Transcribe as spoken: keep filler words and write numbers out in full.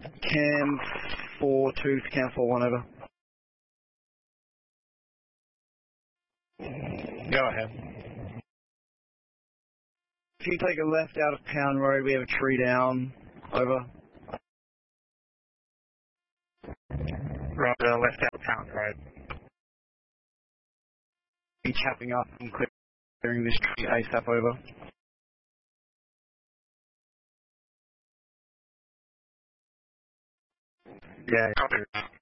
Cam four two to Cam four one over. Go ahead. If you take a left out of Pound Road, we have a tree down. Over. Roger, left out Pound Road. Be chapping up and clearing this tree ASAP. Over. Yeah, copy.